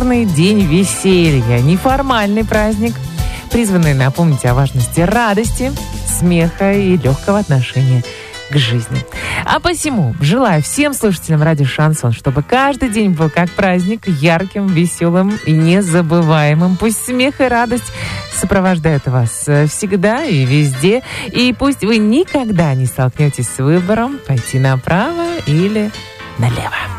всемирный день веселья, неформальный праздник, призванный напомнить о важности радости, смеха и легкого отношения к жизни. А посему желаю всем слушателям радио «Шансон», чтобы каждый день был как праздник, ярким, веселым и незабываемым. Пусть смех и радость сопровождают вас всегда и везде. И пусть вы никогда не столкнетесь с выбором пойти направо или налево.